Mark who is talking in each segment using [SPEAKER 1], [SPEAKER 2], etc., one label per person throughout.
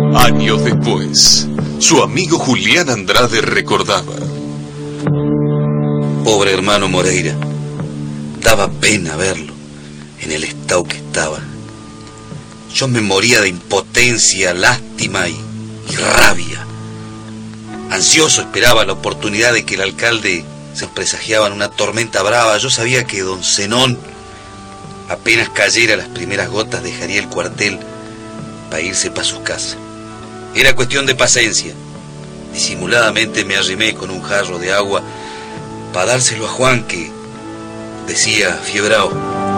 [SPEAKER 1] Años después, su amigo Julián Andrade recordaba.
[SPEAKER 2] Pobre hermano Moreira, daba pena verlo en el estado que estaba. Yo me moría de impotencia, lástima y rabia. Ansioso esperaba la oportunidad de que el alcalde se presagiaba en una tormenta brava. Yo sabía que don Zenón, apenas cayera las primeras gotas, dejaría el cuartel para irse para sus casas. Era cuestión de paciencia. Disimuladamente me arrimé con un jarro de agua para dárselo a Juan, que decía fiebrao: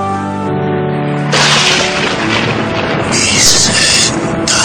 [SPEAKER 3] Vicenta.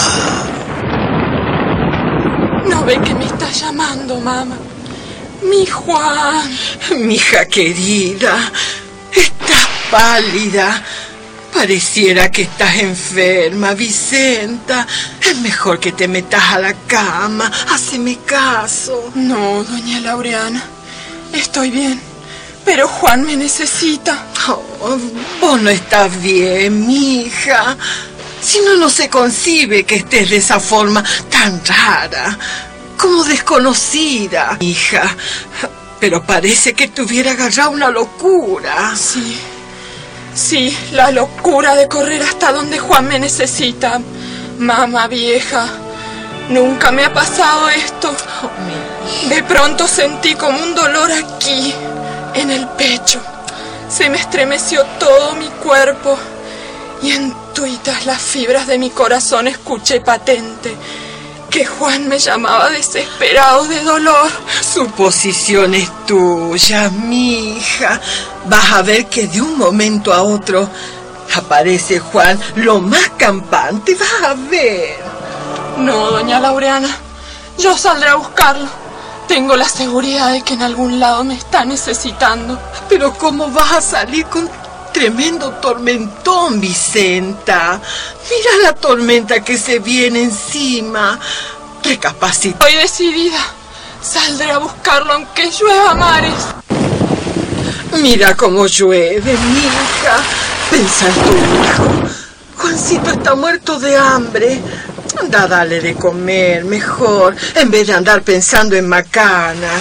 [SPEAKER 4] ¿No ve que me está llamando, mamá? Mi Juan.
[SPEAKER 3] Mija querida, estás pálida. Pareciera que estás enferma, Vicenta. Es mejor que te metas a la cama. Háceme caso.
[SPEAKER 4] No, doña Laureana. Estoy bien. Pero Juan me necesita.
[SPEAKER 3] Oh, vos no estás bien, mija. Si no, no se concibe que estés de esa forma tan rara, como desconocida, hija. Pero parece que te hubiera agarrado una locura.
[SPEAKER 4] Sí, la locura de correr hasta donde Juan me necesita. Mamá vieja, nunca me ha pasado esto. De pronto sentí como un dolor aquí, en el pecho. Se me estremeció todo mi cuerpo y en tuitas las fibras de mi corazón escuché patente que Juan me llamaba desesperado de dolor.
[SPEAKER 3] Suposiciones tuyas, mija. Vas a ver que de un momento a otro aparece Juan, lo más campante. Vas a ver.
[SPEAKER 4] No, doña Laureana, yo saldré a buscarlo. Tengo la seguridad de que en algún lado me está necesitando.
[SPEAKER 3] Pero ¿cómo vas a salir con tremendo tormentón, Vicenta? Mira la tormenta que se viene encima. Recapacita.
[SPEAKER 4] Estoy decidida. Saldré a buscarlo aunque llueva a mares.
[SPEAKER 3] Mira cómo llueve, mija. Pensa en tu hijo. Juancito está muerto de hambre. Anda, dale de comer mejor, en vez de andar pensando en macanas.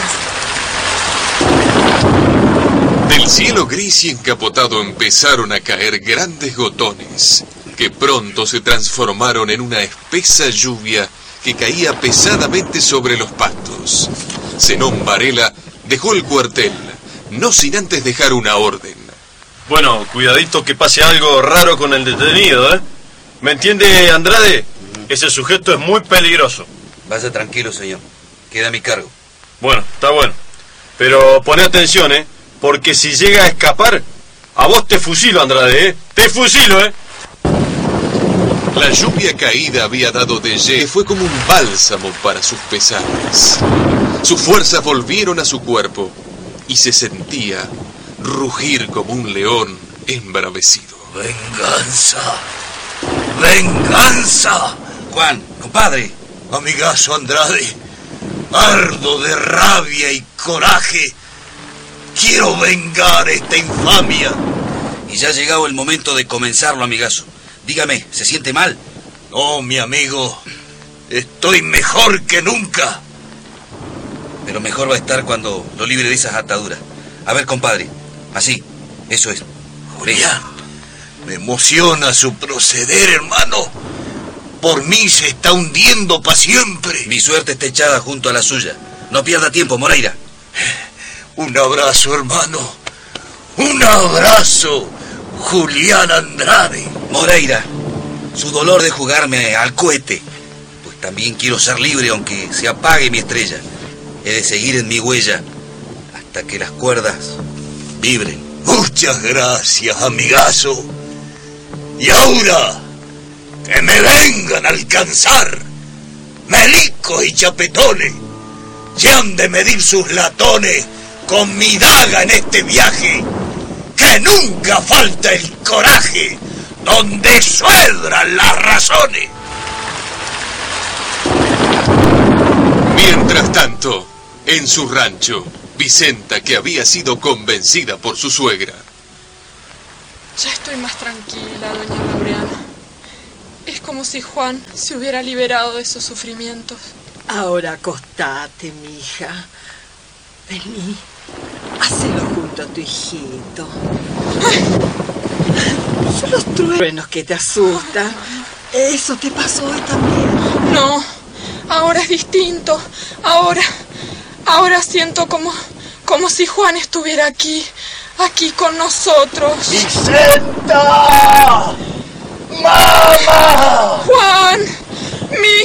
[SPEAKER 1] Del cielo gris y encapotado empezaron a caer grandes gotones, que pronto se transformaron en una espesa lluvia que caía pesadamente sobre los pastos. Zenón Varela dejó el cuartel, no sin antes dejar una orden.
[SPEAKER 5] Bueno, cuidadito que pase algo raro con el detenido, ¿eh? ¿Me entiende, Andrade? Ese sujeto es muy peligroso.
[SPEAKER 2] Vaya tranquilo, señor. Queda a mi cargo.
[SPEAKER 5] Bueno, está bueno. Pero poné atención, ¿eh? Porque si llega a escapar, a vos te fusilo, Andrade, ¿eh? ¡Te fusilo, eh!
[SPEAKER 1] La lluvia caída había dado de lleno, fue como un bálsamo para sus pesares. Sus fuerzas volvieron a su cuerpo y se sentía rugir como un león embravecido.
[SPEAKER 6] ¡Venganza! ¡Venganza!
[SPEAKER 2] Juan, compadre.
[SPEAKER 6] Amigazo Andrade, ardo de rabia y coraje. Quiero vengar esta infamia.
[SPEAKER 2] Y ya ha llegado el momento de comenzarlo, amigazo. Dígame, ¿se siente mal?
[SPEAKER 6] No, mi amigo, estoy mejor que nunca.
[SPEAKER 2] Pero mejor va a estar cuando lo libre de esas ataduras. A ver, compadre, así, eso es.
[SPEAKER 6] Julián, me emociona su proceder, hermano. Por mí se está hundiendo para siempre.
[SPEAKER 2] Mi suerte está echada junto a la suya. No pierda tiempo, Moreira.
[SPEAKER 6] Un abrazo, hermano. Un abrazo, Julián Andrade.
[SPEAKER 2] Moreira, su dolor de jugarme al cohete. Pues también quiero ser libre aunque se apague mi estrella. He de seguir en mi huella hasta que las cuerdas vibren.
[SPEAKER 6] Muchas gracias, amigazo. Y ahora, que me vengan a alcanzar melicos y chapetones, se han de medir sus latones con mi daga en este viaje, que nunca falta el coraje donde suedran las razones.
[SPEAKER 1] Mientras tanto, en su rancho, Vicenta, que había sido convencida por su suegra.
[SPEAKER 4] Ya estoy más tranquila, doña Laureana. como si Juan se hubiera liberado de esos sufrimientos.
[SPEAKER 3] Ahora acostate, mija. Vení, hacelo junto a tu hijito. Son los truenos que te asustan. ¿Eso te pasó hoy también?
[SPEAKER 4] No, ahora es distinto. Ahora siento como si Juan estuviera aquí con nosotros.
[SPEAKER 6] ¡Vicenta! ¡Mamá!
[SPEAKER 4] ¡Juan! ¡Mi